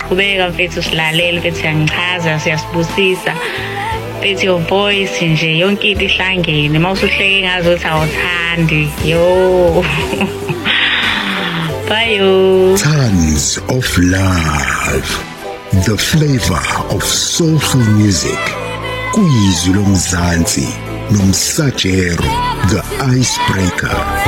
Qhubeka mfethu silalele mfethu, siyangichaza, siyasibusisa. It's your voice nje yonke into ihlangene. Mawusuhleke ngazo uthi awuthandi. Yo. Bye yo. Tons of love. The flavor of soulful music. Kwizwi lomzansi nomsajero, the icebreaker.